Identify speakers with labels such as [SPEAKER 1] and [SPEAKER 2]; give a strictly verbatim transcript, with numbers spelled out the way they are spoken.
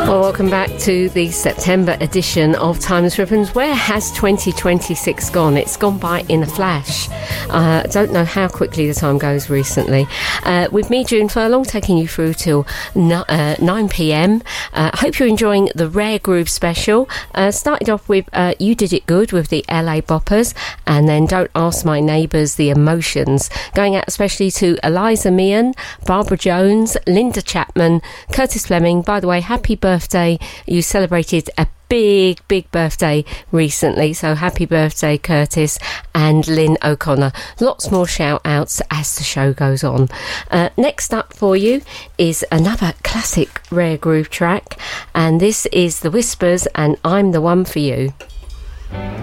[SPEAKER 1] Well, welcome back to the September edition of Timeless Ribbons. Where has twenty twenty-six gone? It's gone by in a flash. I uh, don't know how quickly the time goes recently. Uh, with me, June Furlong, taking you through till no, uh, nine p.m. I uh, hope you're enjoying the Rare Groove special. Uh, started off with uh, You Did It Good with the L A Boppers, and then Don't Ask My Neighbours, The Emotions. Going out especially to Eliza Meehan, Barbara Jones, Linda Chapman, Curtis Fleming. By the way, happy birthday. Birthday. You celebrated a big, big birthday recently, so happy birthday, Curtis and Lynn O'Connor. Lots more shout outs as the show goes on. Uh, next up for you is another classic Rare Groove track, and this is The Whispers and I'm the One for You.